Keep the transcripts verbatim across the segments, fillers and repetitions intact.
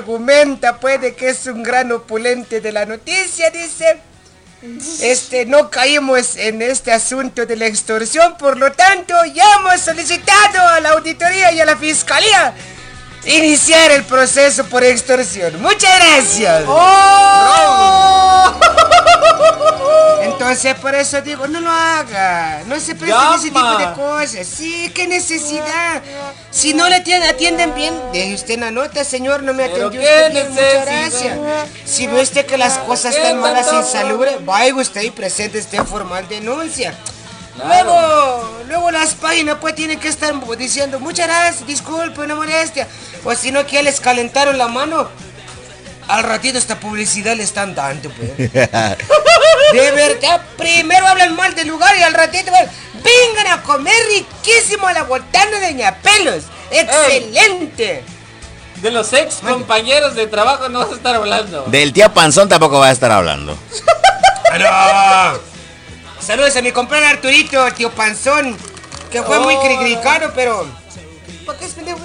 argumenta, pues, de que es un gran opulente de la noticia, dice. Este, no caímos en este asunto de la extorsión, por lo tanto, ya hemos solicitado a la auditoría y a la fiscalía iniciar el proceso por extorsión. Muchas gracias. ¡Oh! Entonces, por eso digo, no lo haga. No se presten ese tipo de cosas. Sí, qué necesidad. Si no le atienden, atienden bien, deje usted una nota, señor, no me atendió usted bien. Muchas gracias. Si ve usted que las cosas están malas y insalubres, vaya usted y presente usted formal denuncia. Claro. Luego, luego las páginas pues tienen que estar diciendo muchas gracias, disculpe, una molestia. O si no, que ya les calentaron la mano. Al ratito esta publicidad le están dando, pues. De verdad, primero hablan mal del lugar y al ratito pues, vengan a comer riquísimo a la botana de Ñapelos. ¡Excelente! Ey. De los ex compañeros de trabajo no vas a estar hablando. Del tío Panzón tampoco va a estar hablando. ¡No! Saludos a mi compadre Arturito, tío Panzón, que fue oh. muy cricricano, pero... ¿Para qué es pendejo?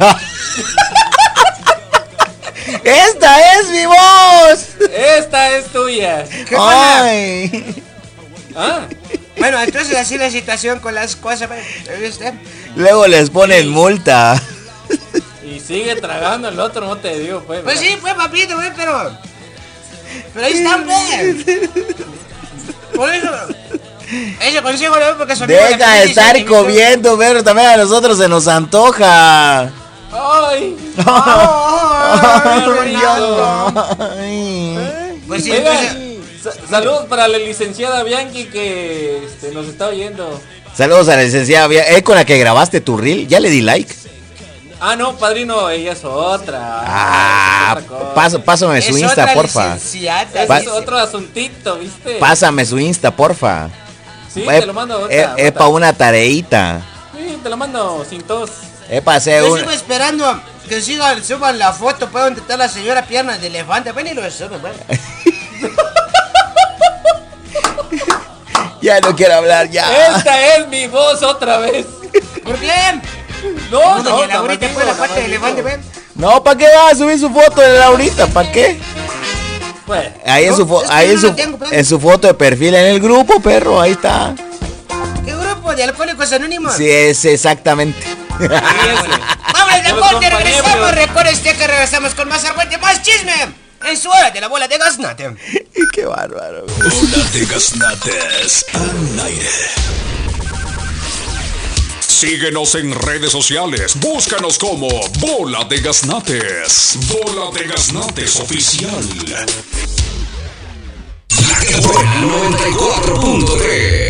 ¡Esta es mi voz! ¡Esta es tuya! ¿Qué ¡Ay! ¿Ah? Bueno, entonces así la situación con las cosas, ¿viste? Luego les ponen sí. multa. Y sigue tragando el otro, no te digo, pues. Pues sí, pues, papito, pues, pero... Pero ahí están, pues. Por eso... Ese consejo no, porque son... Deja de estar comiendo, pero también a nosotros se nos antoja. ¡Ay! ¡Ay! ¡Ay! Pues sí, entonces... Saludos para la licenciada Bianchi que este, nos está oyendo. Saludos a la licenciada Bianchi. ¿Es con la que grabaste tu reel? ¿Ya le di like? Ah, no, padrino, ella es otra. Ah, es otra paso, pásame su es Insta, porfa. Pa es otro asuntito, ¿viste? Pásame su Insta, porfa. Sí, es, te lo mando otra. Es, es para una tareita. Sí, te lo mando sin tos. Es para hacer Yo un... sigo esperando que sigan, suban la foto, pues, donde está la señora pierna de elefante. Ven y lo suben, pues. Ya no quiero hablar, ya. Esta es mi voz otra vez. ¿Por qué? No, no, no. Laurita fue la parte de elefante, ven. No, ¿para qué va a subir su foto de Laurita? ¿Para qué? Pues, ahí en no, su, fo es ahí en, su, tengo, en su foto de perfil en el grupo, perro, ahí está. ¿Qué grupo? ¿De Alcohólicos Anónimos? Sí, es exactamente. Sí, vamos de corte, regresamos. Recuerde usted que regresamos con más argüente, más chisme. En su hora de la bola de gaznate. Qué bárbaro. Bola de gaznates al aire. Síguenos en redes sociales. Búscanos como Bola de Gaznates. Bola de Gaznates Oficial. noventa y cuatro punto tres